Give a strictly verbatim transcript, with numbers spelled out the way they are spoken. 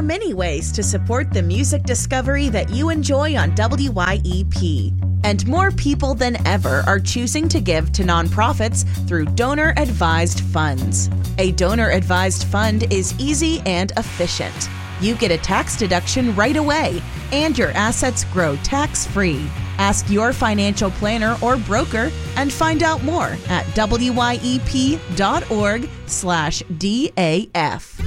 many ways to support the music discovery that you enjoy on W Y E P. And more people than ever are choosing to give to nonprofits through donor-advised funds. A donor-advised fund is easy and efficient. You get a tax deduction right away, and your assets grow tax-free. Ask your financial planner or broker and find out more at W Y E P dot org slash D A F.